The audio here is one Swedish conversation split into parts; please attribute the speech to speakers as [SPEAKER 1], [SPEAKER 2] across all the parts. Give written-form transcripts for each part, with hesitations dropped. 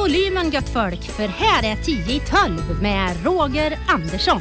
[SPEAKER 1] volymen gött folk, för här är 10 i 12 med Roger Andersson.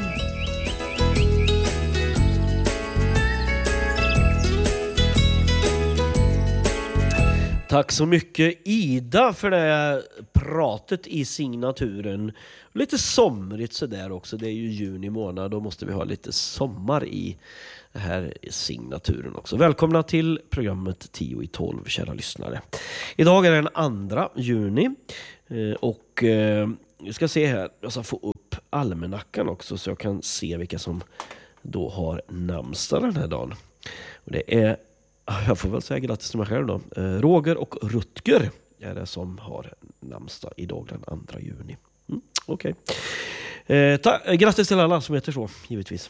[SPEAKER 2] Tack så mycket Ida för det pratet i signaturen. Lite somrigt sådär också. Det är ju juni månad. Då måste vi ha lite sommar i det här signaturen också. Välkomna till programmet 10 i 12, kära lyssnare. Idag är det den 2 juni. Och vi ska se här. Jag ska få upp almanackan också så jag kan se vilka som då har namnsdag den här dagen. Och det är... Jag får väl säga grattis till mig själv då. Roger och Rutger är det som har namnsdag idag den 2 juni. Okej. Grattis till alla som heter så, givetvis.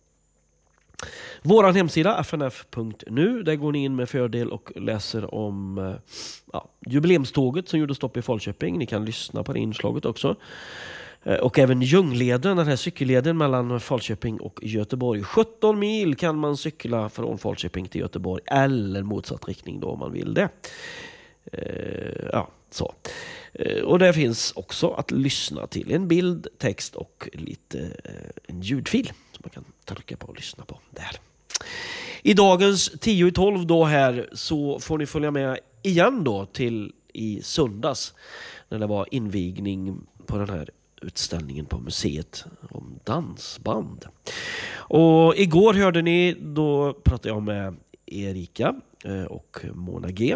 [SPEAKER 2] Våran hemsida fnf.nu, där går ni in med fördel och läser om jubileumståget som gjorde stopp i Falköping. Ni kan lyssna på det inslaget också. Och även Ljungleden, den här cykelleden mellan Falköping och Göteborg. 17 mil kan man cykla från Falköping till Göteborg eller motsatt riktning då om man vill det. Så. Och det finns också att lyssna till en bild, text och lite en ljudfil som man kan trycka på och lyssna på där. I dagens 10 i 12 då här så får ni följa med igen då till i söndags när det var invigning på den här utställningen på museet om dansband. Och igår hörde ni, då pratade jag med Erika och Mona G.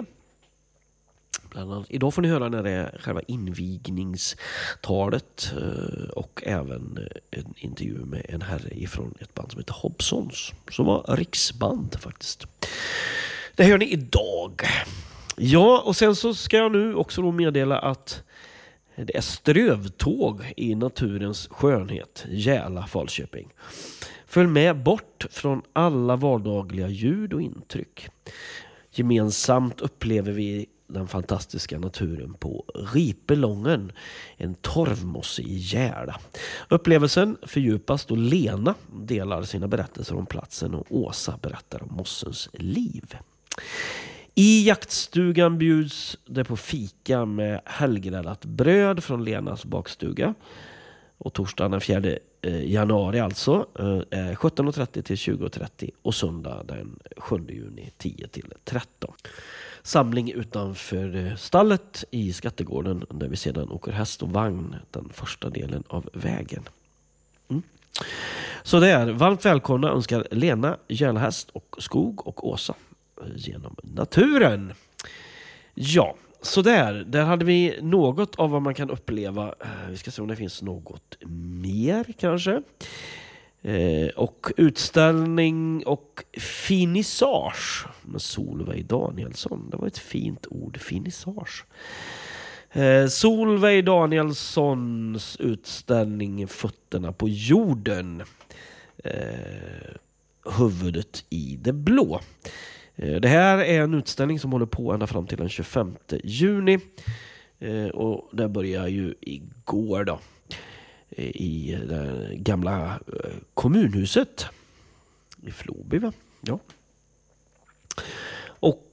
[SPEAKER 2] Bland annat. Idag får ni höra när det är själva invigningstalet och även en intervju med en herre ifrån ett band som heter Hobsons, som var riksband faktiskt. Det hör ni idag. Ja, och sen så ska jag nu också då meddela att det är strövtåg i naturens skönhet, Järla, Falköping. Följ med bort från alla vardagliga ljud och intryck. Gemensamt upplever vi den fantastiska naturen på Ripelången, en torvmosse i Järla. Upplevelsen fördjupas då Lena delar sina berättelser om platsen och Åsa berättar om mossens liv. I jaktstugan bjuds det på fika med helgräddat bröd från Lenas bakstuga. Och torsdagen den 4 januari alltså 17.30 till 20.30 och söndag den 7 juni 10 till 13. Samling utanför stallet i Skattegården där vi sedan åker häst och vagn den första delen av vägen. Så det är varmt välkomna önskar Lena, Järnhäst och Skog och Åsa genom naturen. Ja, så där hade vi något av vad man kan uppleva. Vi ska se om det finns något mer kanske. Och utställning och finissage med Solveig Danielsson. Det var ett fint ord, finissage. Solveig Danielssons utställning Fötterna på jorden. Huvudet i det blå. Det här är en utställning som håller på ända fram till den 25 juni. Och det börjar ju igår då. I det gamla kommunhuset i Floby, va? Ja. Och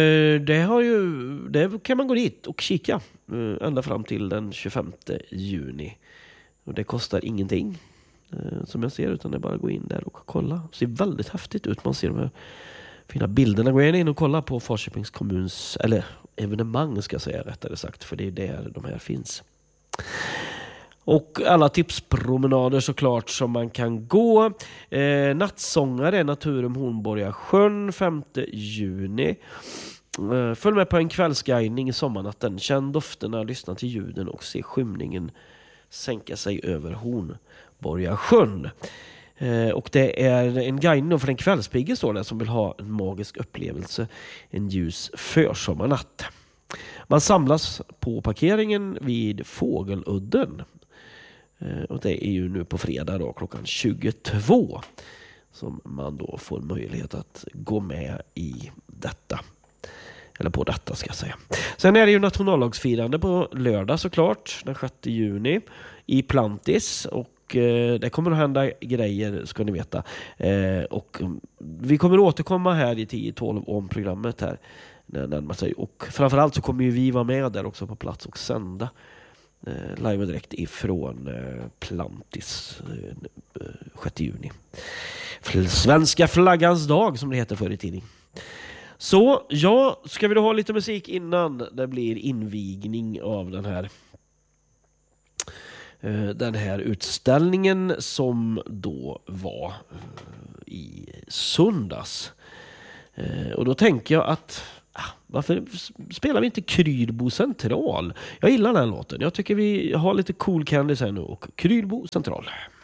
[SPEAKER 2] det kan man gå dit och kika ända fram till den 25 juni. Och det kostar ingenting som jag ser, utan det är bara att gå in där och kolla. Det ser väldigt häftigt ut. Man ser de här fina bilderna. Gå in och kolla på Falköpings kommuns, eller evenemang ska jag säga rättare sagt, för det är där de här finns. Och alla tipspromenader såklart som man kan gå. Nattsångare Naturum Hornborga sjön 5 juni. Följ med på en kvällsguidning i sommarnatten. Känn dofterna, lyssna till ljuden och se skymningen sänka sig över Hornborga sjön. Och det är en guidning för en kvällspigge står det, som vill ha en magisk upplevelse en ljus försommarnatt. Man samlas på parkeringen vid Fågeludden. Och det är ju nu på fredag då, klockan 22 som man då får möjlighet att gå med i detta. Eller på detta ska jag säga. Sen är det ju nationaldagsfirande på lördag såklart, den 6 juni i Plantis. Och det kommer att hända grejer ska ni veta. Och vi kommer att återkomma här i 10-12 om programmet här. Närmar sig. Och framförallt så kommer ju vi vara med där också på plats och sända live direkt ifrån Plantis 6 juni. Svenska flaggans dag som det heter förr i tiden. Så ja, ska vi då ha lite musik innan det blir invigning av den här utställningen som då var i söndags. Och då tänker jag att varför spelar vi inte Krylbo central? Jag gillar den låten. Jag tycker vi har lite Cool Candies här nu och Krylbo central.